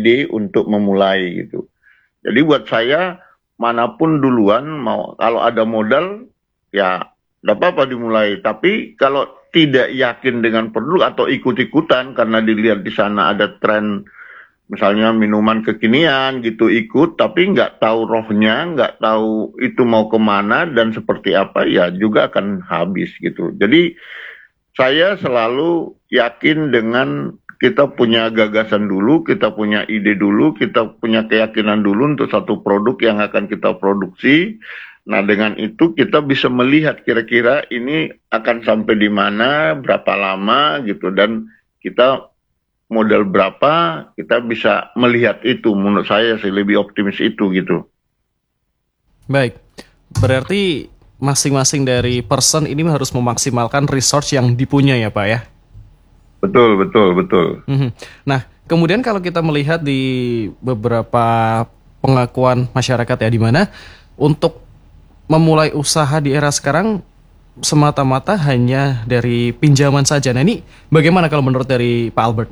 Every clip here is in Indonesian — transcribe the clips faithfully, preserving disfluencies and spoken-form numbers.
ide untuk memulai gitu. Jadi buat saya manapun duluan mau kalau ada modal ya tidak apa-apa dimulai. Tapi kalau tidak yakin dengan produk atau ikut-ikutan karena dilihat di sana ada tren misalnya minuman kekinian gitu ikut tapi nggak tahu rohnya, nggak tahu itu mau kemana dan seperti apa ya juga akan habis gitu. Jadi saya selalu yakin dengan kita punya gagasan dulu, kita punya ide dulu, kita punya keyakinan dulu untuk satu produk yang akan kita produksi. Nah dengan itu kita bisa melihat kira-kira ini akan sampai di mana, berapa lama gitu dan kita modal berapa kita bisa melihat itu. Menurut saya sih lebih optimis itu gitu. Baik, berarti masing-masing dari person ini harus memaksimalkan resource yang dipunya ya Pak ya? Betul, betul, betul. Mhm. Nah, kemudian kalau kita melihat di beberapa pengakuan masyarakat ya, di mana untuk memulai usaha di era sekarang semata-mata hanya dari pinjaman saja. Nah ini bagaimana kalau menurut dari Pak Albert?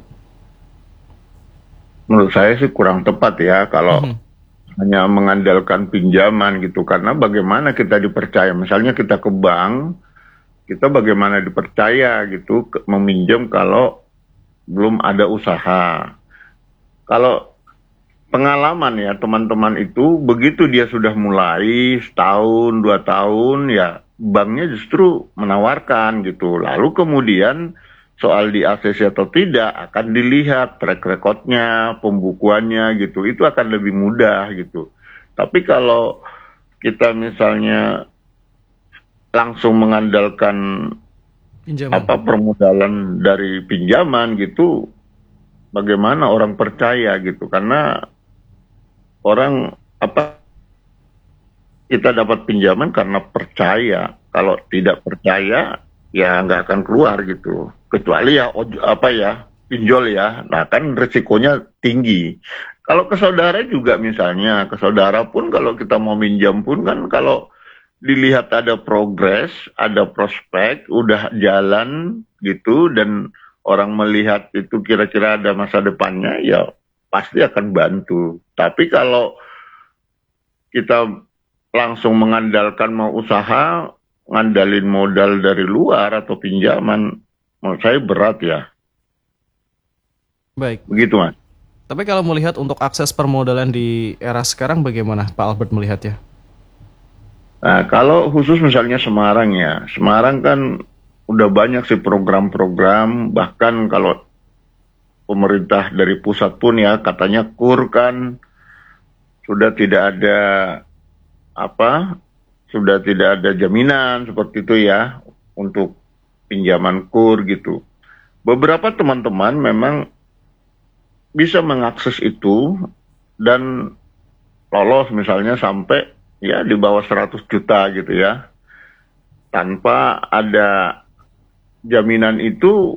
Menurut saya sih kurang tepat ya kalau Mhm. hanya mengandalkan pinjaman gitu. Karena bagaimana kita dipercaya, misalnya kita ke bank, kita bagaimana dipercaya gitu ke- meminjam kalau belum ada usaha. Kalau pengalaman ya teman-teman itu begitu dia sudah mulai setahun dua tahun ya banknya justru menawarkan gitu. Lalu kemudian soal di A C C atau tidak akan dilihat track recordnya, pembukuannya gitu. Itu akan lebih mudah gitu. Tapi kalau kita misalnya langsung mengandalkan Pinjaman. apa permodalan dari pinjaman gitu, bagaimana orang percaya gitu? Karena orang apa kita dapat pinjaman karena percaya. Kalau tidak percaya ya nggak akan keluar gitu. Kecuali ya oj- apa ya pinjol ya. Nah kan resikonya tinggi. Kalau ke saudara juga misalnya, ke saudara pun kalau kita mau minjam pun kan kalau dilihat ada progres, ada prospek, udah jalan gitu dan orang melihat itu kira-kira ada masa depannya ya pasti akan bantu. Tapi kalau kita langsung mengandalkan mau usaha, ngandalin modal dari luar atau pinjaman, menurut saya berat ya. Baik. Begitu Mas. Tapi kalau melihat untuk akses permodalan di era sekarang bagaimana Pak Albert melihatnya? Nah, kalau khusus misalnya Semarang ya, Semarang kan udah banyak sih program-program, bahkan kalau pemerintah dari pusat pun ya katanya kur kan sudah tidak ada apa, sudah tidak ada jaminan seperti itu ya untuk pinjaman kur gitu. Beberapa teman-teman memang bisa mengakses itu dan lolos misalnya sampai ya di bawah seratus juta gitu ya. Tanpa ada jaminan itu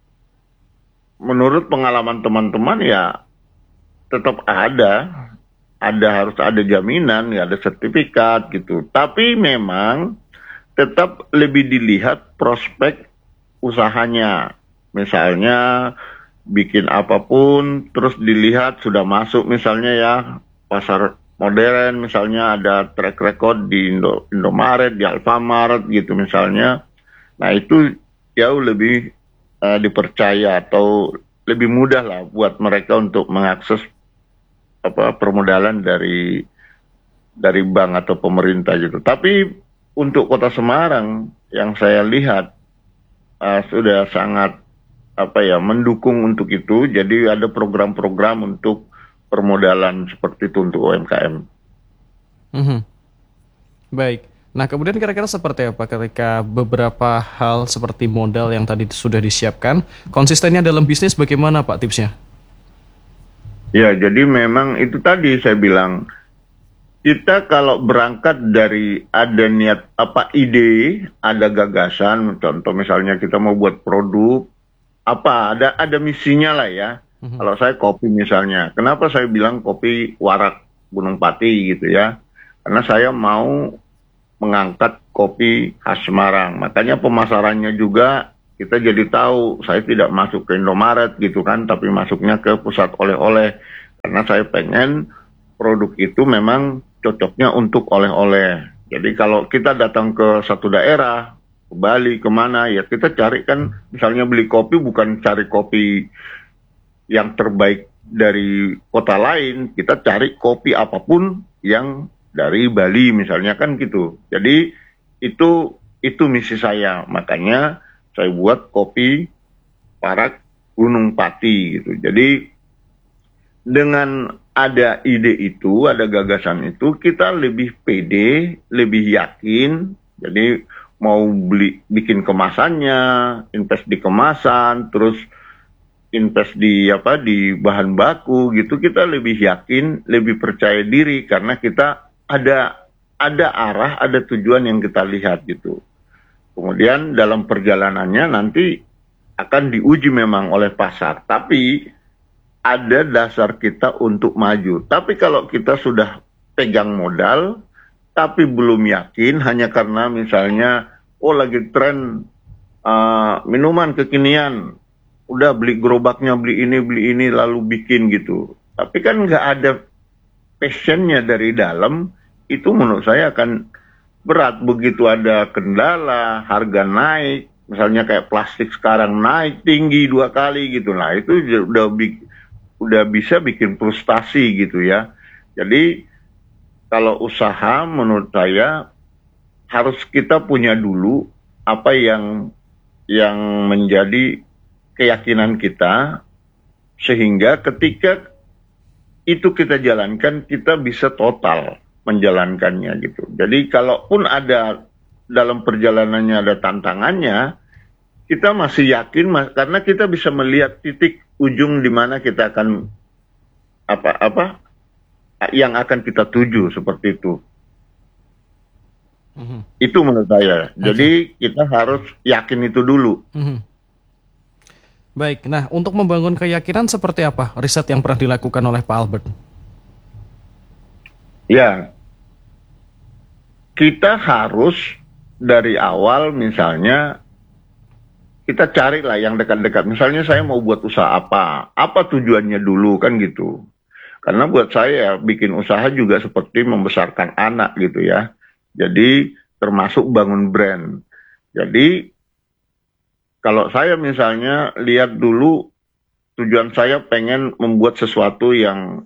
menurut pengalaman teman-teman ya tetap ada, ada harus ada jaminan, ya ada sertifikat gitu. Tapi memang tetap lebih dilihat prospek usahanya. Misalnya bikin apapun, terus dilihat sudah masuk misalnya ya pasar modern, misalnya ada track record di Indo, Indomaret, di Alfamart gitu misalnya. Nah itu jauh lebih uh, dipercaya atau lebih mudah lah buat mereka untuk mengakses apa permodalan dari dari bank atau pemerintah gitu. Tapi untuk Kota Semarang yang saya lihat uh, sudah sangat apa ya mendukung untuk itu. Jadi ada program-program untuk permodalan seperti itu untuk U M K M. Mhm. Baik. Nah, kemudian kira-kira seperti apa ketika beberapa hal seperti modal yang tadi sudah disiapkan, konsistennya dalam bisnis bagaimana Pak tipsnya? Ya, jadi memang itu tadi saya bilang, kita kalau berangkat dari ada niat apa ide, ada gagasan, contoh misalnya kita mau buat produk, apa ada ada misinya lah ya. Mhm. Kalau saya kopi misalnya, kenapa saya bilang kopi warak Gunung Pati gitu ya? Karena saya mau mengangkat kopi khas Semarang. Makanya pemasarannya juga kita jadi tahu, saya tidak masuk ke Indomaret gitu kan, tapi masuknya ke pusat oleh-oleh. Karena saya pengen produk itu memang cocoknya untuk oleh-oleh. Jadi kalau kita datang ke satu daerah, ke Bali, kemana, ya kita cari kan, misalnya beli kopi bukan cari kopi yang terbaik dari kota lain, kita cari kopi apapun yang dari Bali misalnya kan gitu. Jadi itu itu misi saya, makanya saya buat kopi Parak Gunung Pati gitu. Jadi dengan ada ide itu, ada gagasan itu, kita lebih pede, lebih yakin. Jadi mau beli, bikin kemasannya, invest di kemasan, terus invest di apa di bahan baku gitu, kita lebih yakin, lebih percaya diri karena kita ada ada arah, ada tujuan yang kita lihat gitu. Kemudian dalam perjalanannya nanti akan diuji memang oleh pasar, tapi ada dasar kita untuk maju. Tapi kalau kita sudah pegang modal, tapi belum yakin hanya karena misalnya, oh lagi tren uh, minuman kekinian, udah beli gerobaknya, beli ini, beli ini, lalu bikin gitu. Tapi kan nggak ada passionnya dari dalam, itu menurut saya akan berat. Begitu ada kendala, harga naik, misalnya kayak plastik sekarang naik tinggi dua kali gitu, nah itu udah udah bisa bikin frustasi gitu ya. Jadi kalau usaha menurut saya harus kita punya dulu apa yang yang menjadi keyakinan kita, sehingga ketika itu kita jalankan kita bisa total menjalankannya gitu. Jadi kalaupun ada dalam perjalanannya ada tantangannya, kita masih yakin karena kita bisa melihat titik ujung di mana kita akan apa-apa yang akan kita tuju seperti itu. Mm-hmm. Itu menurut saya. Okay. Jadi kita harus yakin itu dulu. Mm-hmm. Baik, nah untuk membangun keyakinan seperti apa riset yang pernah dilakukan oleh Pak Albert? Ya, kita harus dari awal misalnya kita carilah yang dekat-dekat. Misalnya saya mau buat usaha apa, apa tujuannya dulu kan gitu. Karena buat saya bikin usaha juga seperti membesarkan anak gitu ya. Jadi termasuk bangun brand. Jadi kalau saya misalnya lihat dulu tujuan saya pengen membuat sesuatu yang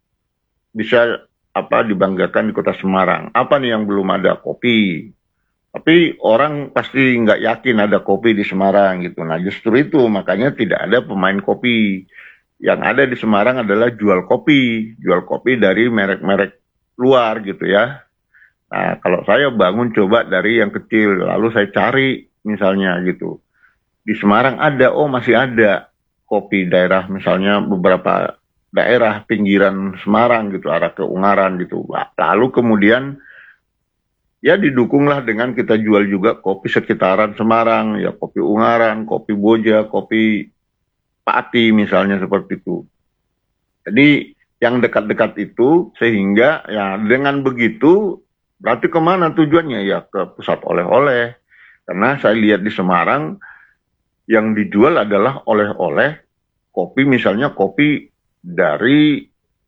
bisa apa dibanggakan di Kota Semarang. Apa nih yang belum ada? Kopi. Tapi orang pasti nggak yakin ada kopi di Semarang gitu. Nah justru itu makanya tidak ada pemain kopi. Yang ada di Semarang adalah jual kopi. Jual kopi dari merek-merek luar gitu ya. Nah kalau saya bangun coba dari yang kecil. Lalu saya cari misalnya gitu. Di Semarang ada, oh masih ada kopi daerah misalnya beberapa daerah pinggiran Semarang gitu. Arah ke Ungaran gitu. Lalu kemudian ya didukunglah dengan kita jual juga kopi sekitaran Semarang, ya kopi Ungaran, kopi Boja, kopi Pati misalnya seperti itu. Jadi yang dekat-dekat itu sehingga ya dengan begitu berarti kemana tujuannya? Ya ke pusat oleh-oleh. Karena saya lihat di Semarang yang dijual adalah oleh-oleh kopi, misalnya kopi dari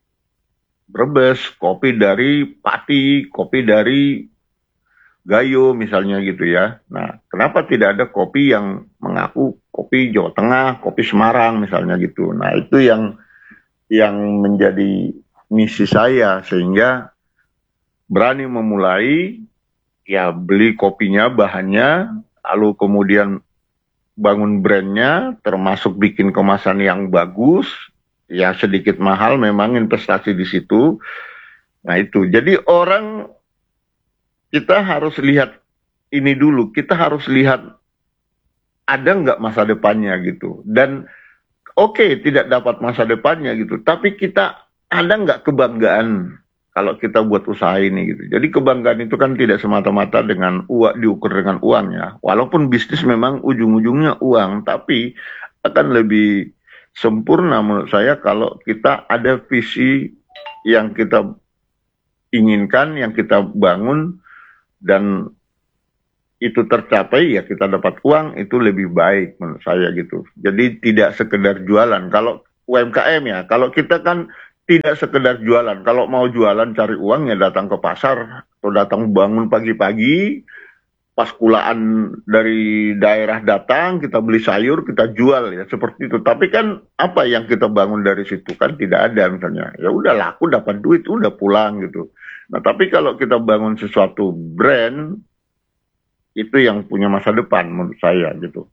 Brebes, kopi dari Pati, kopi dari Gayo misalnya gitu ya. Nah, kenapa tidak ada kopi yang mengaku kopi Jawa Tengah, kopi Semarang misalnya gitu. Nah, itu yang yang menjadi misi saya sehingga berani memulai ya beli kopinya, bahannya, lalu kemudian bangun brandnya, termasuk bikin kemasan yang bagus, ya sedikit mahal memang investasi di situ. Nah, itu. Jadi orang kita harus lihat ini dulu, kita harus lihat ada nggak masa depannya gitu. Dan oke okay, tidak dapat masa depannya gitu, tapi kita ada nggak kebanggaan kalau kita buat usaha ini gitu. Jadi kebanggaan itu kan tidak semata-mata dengan uang, diukur dengan uang ya. Walaupun bisnis memang ujung-ujungnya uang, tapi akan lebih sempurna menurut saya kalau kita ada visi yang kita inginkan, yang kita bangun, dan itu tercapai ya kita dapat uang, itu lebih baik menurut saya gitu. Jadi tidak sekedar jualan. Kalau U M K M ya, kalau kita kan tidak sekedar jualan. Kalau mau jualan cari uang ya datang ke pasar atau datang bangun pagi-pagi, pas kulaan dari daerah datang, kita beli sayur, kita jual ya seperti itu. Tapi kan apa yang kita bangun dari situ kan tidak ada misalnya. Ya udah laku dapat duit, udah pulang gitu. Nah tapi kalau kita bangun sesuatu brand, itu yang punya masa depan menurut saya gitu.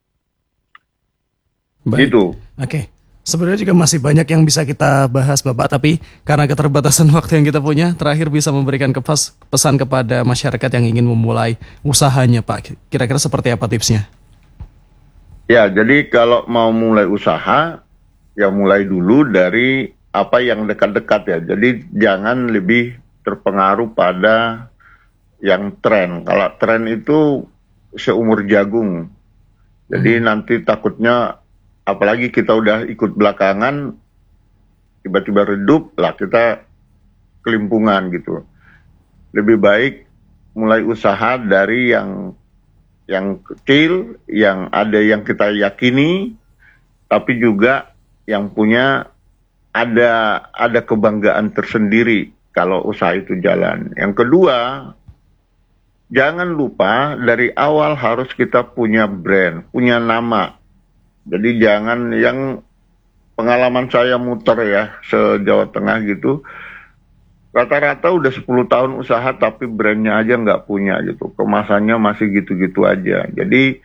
Baik. Gitu. Oke. Sebenarnya juga masih banyak yang bisa kita bahas Bapak, tapi karena keterbatasan waktu yang kita punya, terakhir bisa memberikan kepas, pesan kepada masyarakat yang ingin memulai usahanya Pak. Kira-kira seperti apa tipsnya? Ya, jadi kalau mau mulai usaha, ya mulai dulu dari apa yang dekat-dekat ya. Jadi jangan lebih terpengaruh pada yang tren. Kalau tren itu seumur jagung. Jadi hmm. nanti takutnya apalagi kita udah ikut belakangan, tiba-tiba redup, lah kita kelimpungan gitu. Lebih baik mulai usaha dari yang yang kecil, yang ada yang kita yakini, tapi juga yang punya ada ada kebanggaan tersendiri kalau usaha itu jalan. Yang kedua, jangan lupa dari awal harus kita punya brand, punya nama. Jadi jangan yang pengalaman saya muter ya se-Jawa Tengah gitu, rata-rata udah sepuluh tahun usaha tapi brandnya aja nggak punya gitu, kemasannya masih gitu-gitu aja. Jadi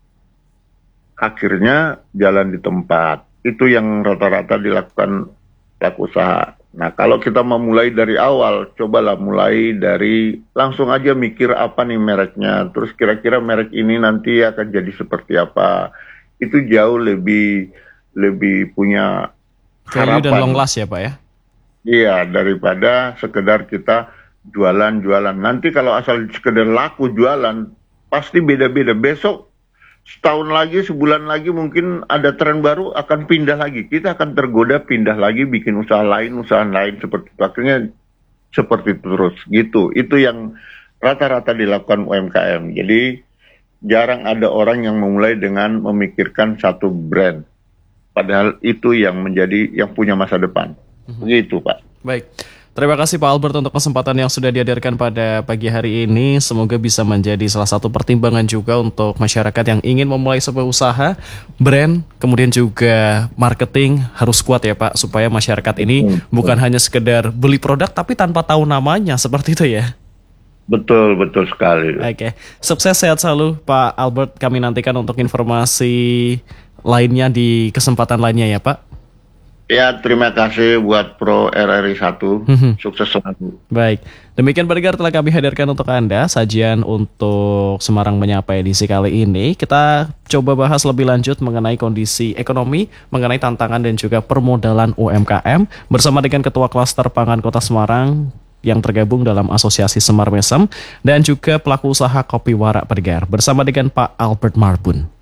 akhirnya jalan di tempat. Itu yang rata-rata dilakukan pelaku usaha. Nah kalau kita mau mulai dari awal, cobalah mulai dari langsung aja mikir apa nih mereknya, terus kira-kira merek ini nanti akan jadi seperti apa. Itu jauh lebih lebih punya value harapan dan long last ya Pak ya? Iya, daripada sekedar kita jualan-jualan. Nanti kalau asal sekedar laku jualan, pasti beda-beda. Besok, setahun lagi, sebulan lagi mungkin ada tren baru akan pindah lagi. Kita akan tergoda pindah lagi, bikin usaha lain, usaha lain seperti itu. Akhirnya seperti itu terus gitu. Itu yang rata-rata dilakukan U M K M. Jadi jarang ada orang yang memulai dengan memikirkan satu brand. Padahal itu yang menjadi yang punya masa depan. Begitu Pak. Baik. Terima kasih Pak Albert untuk kesempatan yang sudah dihadirkan pada pagi hari ini. Semoga bisa menjadi salah satu pertimbangan juga untuk masyarakat yang ingin memulai sebuah usaha, brand, kemudian juga marketing harus kuat ya Pak, supaya masyarakat ini hmm. bukan hanya sekedar beli produk tapi tanpa tahu namanya, seperti itu ya. Betul, betul sekali. Oke, sukses sehat selalu Pak Albert. Kami nantikan untuk informasi lainnya di kesempatan lainnya ya Pak. Ya, terima kasih buat Pro R R I satu. Sukses selalu. Baik, demikian pendengar telah kami hadirkan untuk Anda sajian untuk Semarang Menyapa edisi kali ini. Kita coba bahas lebih lanjut mengenai kondisi ekonomi, mengenai tantangan dan juga permodalan U M K M bersama dengan Ketua Klaster Pangan Kota Semarang yang tergabung dalam Asosiasi Semar Mesem dan juga pelaku usaha kopi warak pendengar bersama dengan Pak Albert Marbun.